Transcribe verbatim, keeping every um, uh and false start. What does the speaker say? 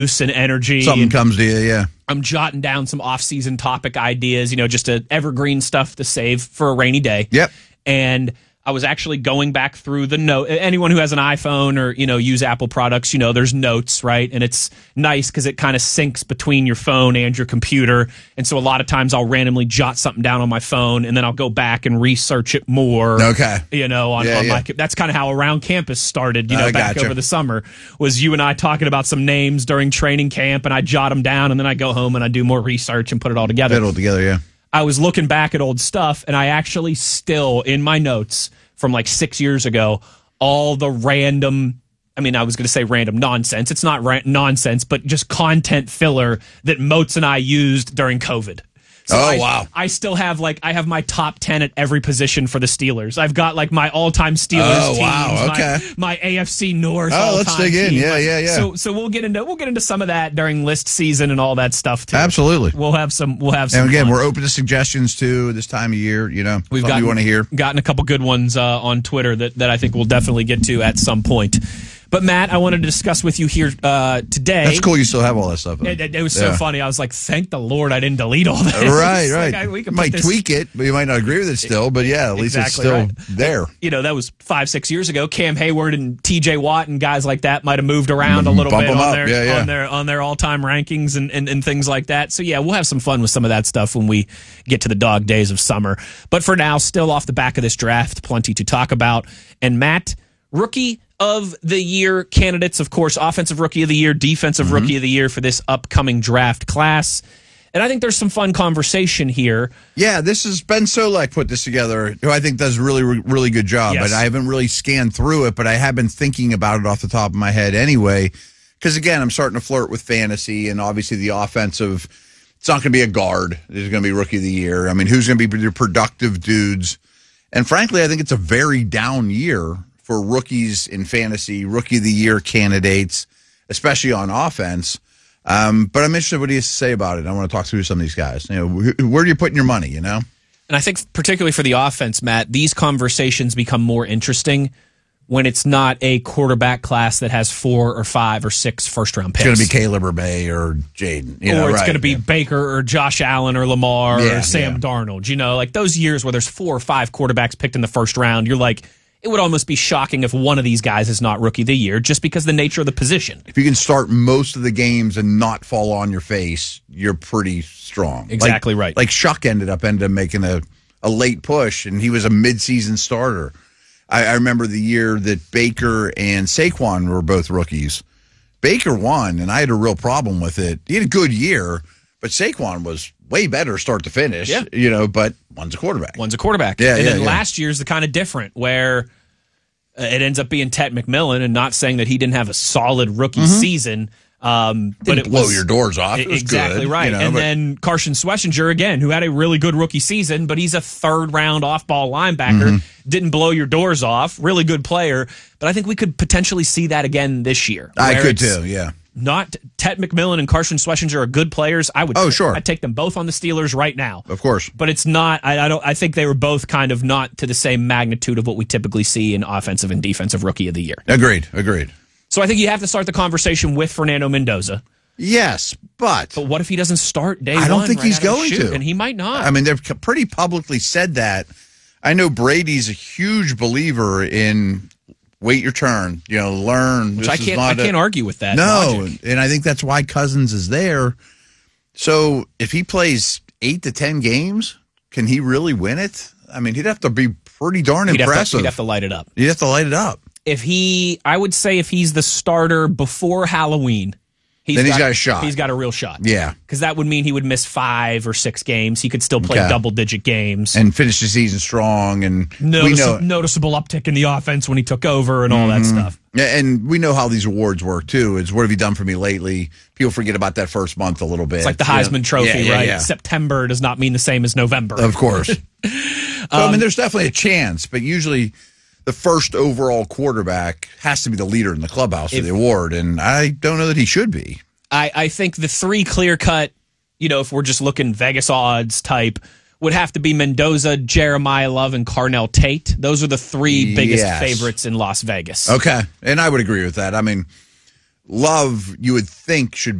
and energy. Something and comes to you, yeah. I'm jotting down some off-season topic ideas, you know, just a evergreen stuff to save for a rainy day. Yep. And I was actually going back through the note. Anyone who has an iPhone or, you know, use Apple products, you know, there's notes, right? And it's nice because it kind of syncs between your phone and your computer. And so a lot of times I'll randomly jot something down on my phone and then I'll go back and research it more. Okay. You know, on, Yeah, on yeah. my, that's kind of how Around Campus started, you know, I back gotcha. over the summer, was you and I talking about some names during training camp, and I jot them down and then I go home and I do more research and put it all together. Put it all together, yeah. I was looking back at old stuff, and I actually still, in my notes from like six years ago, all the random, I mean, I was going to say random nonsense. It's not ra- nonsense, but just content filler that Moats and I used during COVID. So Oh, I, wow. I still have like, I have my top ten at every position for the Steelers. I've got like my all-time Steelers Oh, teams, wow, okay. my, my A F C North Oh, all-time let's dig in. team. Yeah, yeah, yeah. So, so we'll get into, we'll get into some of that during list season and all that stuff too. Absolutely. We'll have some, we'll have some And again, fun. we're open to suggestions too this time of year. You know, We've something gotten, you want to hear. gotten a couple good ones uh, on Twitter that, that I think we'll definitely get to at some point. But, Matt, I wanted to discuss with you here uh, today. That's cool. You still have all that stuff. It, it, it was so Yeah. funny. I was like, thank the Lord I didn't delete all that. Right, It's right. like, I, we can you put might this- tweak it, but you might not agree with it still. But yeah, at least Exactly it's still right. there. You know, that was five, six years ago. Cam Hayward and T J Watt and guys like that might have moved around a little Bump bit them on up. their, Yeah, yeah. on their on their all-time rankings and, and, and things like that. So, yeah, we'll have some fun with some of that stuff when we get to the dog days of summer. But for now, still off the back of this draft, plenty to talk about. And, Matt, rookie of the year candidates, of course, offensive rookie of the year, defensive Mm-hmm. rookie of the year for this upcoming draft class. And I think there's some fun conversation here. Yeah, this is Ben Solak put this together, who I think does a really, really good job. Yes. But I haven't really scanned through it, but I have been thinking about it off the top of my head anyway. Because again, I'm starting to flirt with fantasy, and obviously the offensive. It's not going to be a guard. There's going to be rookie of the year. I mean, who's going to be the productive dudes? And frankly, I think it's a very down year for rookies in fantasy, rookie of the year candidates, especially on offense. Um, but I'm interested in what he has to say about it. I want to talk through some of these guys. You know, wh- where are you putting your money, you know? And I think particularly for the offense, Matt, these conversations become more interesting when it's not a quarterback class that has four or five or six first-round picks. It's going to be Caleb or Bay or Jaden. You know, or it's right, going to be yeah. Baker or Josh Allen or Lamar Yeah, or Sam yeah. Darnold. You know, like those years where there's four or five quarterbacks picked in the first round, you're like, it would almost be shocking if one of these guys is not rookie of the year just because of the nature of the position. If you can start most of the games and not fall on your face, you're pretty strong. Exactly Like- right. Like Shuck ended up ended up making a, a late push, and he was a midseason starter. I, I remember the year that Baker and Saquon were both rookies. Baker won, and I had a real problem with it. He had a good year, but Saquon was way better start to finish. Yeah. You know, but one's a quarterback. One's a quarterback. Yeah, and yeah, then yeah. last year's the kind of different where uh, it ends up being Ted McMillan, and not saying that he didn't have a solid rookie season. Um, but Didn't it blow was, your doors off. It was exactly good, right. you know, and but- then Carson Schlesinger again, who had a really good rookie season, but he's a third round off ball linebacker. Mm-hmm. Didn't blow your doors off. Really good player. But I think we could potentially see that again this year. I where could it's too, yeah. Not Ted McMillan and Carson Schlesinger are good players. I would. Oh, sure. I'd take them both on the Steelers right now. Of course. But it's not. I, I don't. I think they were both kind of not to the same magnitude of what we typically see in offensive and defensive rookie of the year. Agreed, agreed. So I think you have to start the conversation with Fernando Mendoza. Yes, but But what if he doesn't start day one? I don't think right he's out of the going chute? to. And he might not. I mean, they've pretty publicly said that. I know Brady's a huge believer in wait your turn, you know, learn. Which This I is can't. not I a- can't argue with that. No, logic. and I think that's why Cousins is there. So if he plays eight to ten games, can he really win it? I mean, he'd have to be pretty darn He'd have, to, impressive. he'd have to light it up. He'd have to light it up. If he, I would say, if he's the starter before Halloween, he's Then he's got a shot. He's got a real shot. Yeah. because that would mean he would miss five or six games. He could still play Okay. double-digit games. And finish the season strong. And Notice- we know noticeable uptick in the offense when he took over and all that stuff. Yeah, and we know how these awards work too. It's what have you done for me lately? People forget about that first month a little bit. It's like the You know? Heisman Trophy, Yeah, yeah, right? yeah. September does not mean the same as November. Of course. so, I Um, mean, there's definitely a chance, but usually the first overall quarterback has to be the leader in the clubhouse for If- the award, and I don't know that he should be. I, I think the three clear-cut, you know, if we're just looking Vegas odds type, would have to be Mendoza, Jeremiah Love, and Carnell Tate. Those are the three biggest Yes. favorites in Las Vegas. Okay, and I would agree with that. I mean, Love, you would think, should